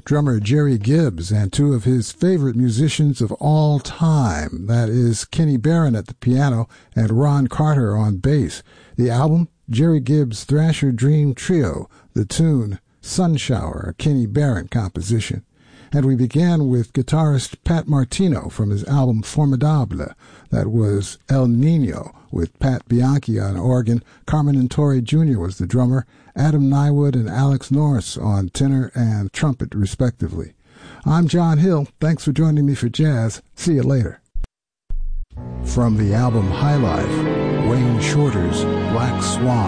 drummer Jerry Gibbs and two of his favorite musicians of all time. That is Kenny Barron at the piano and Ron Carter on bass. The album, Jerry Gibbs' Thrasher Dream Trio. The tune, Sun Shower, a Kenny Barron composition. And we began with guitarist Pat Martino from his album Formidable. That was El Nino with Pat Bianchi on organ. Carmen Torre Jr. was the drummer. Adam Nywood and Alex Norris on tenor and trumpet, respectively. I'm John Hill. Thanks for joining me for jazz. See you later. From the album High Life, Wayne Shorter's Black Swan.